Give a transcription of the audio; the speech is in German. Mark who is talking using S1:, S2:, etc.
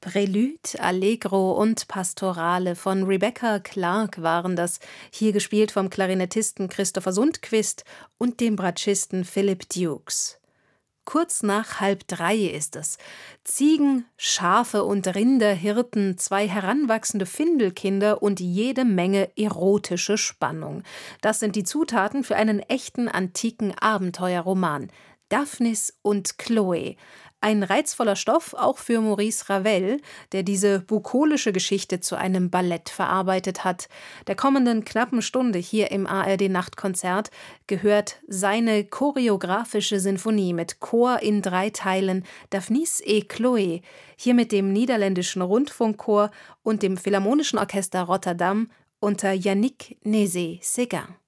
S1: Prelude, Allegro und Pastorale von Rebecca Clark waren das, hier gespielt vom Klarinettisten Christopher Sundquist und dem Bratschisten Philip Dukes. Kurz nach 2:30 ist es. Ziegen, Schafe und Rinder hirten, zwei heranwachsende Findelkinder und jede Menge erotische Spannung. Das sind die Zutaten für einen echten antiken Abenteuerroman. Daphnis und Chloe. Ein reizvoller Stoff auch für Maurice Ravel, der diese bukolische Geschichte zu einem Ballett verarbeitet hat. Der kommenden knappen Stunde hier im ARD-Nachtkonzert gehört seine choreografische Sinfonie mit Chor in 3 Teilen Daphnis et Chloé, hier mit dem niederländischen Rundfunkchor und dem Philharmonischen Orchester Rotterdam unter Yannick Nézet-Séguin.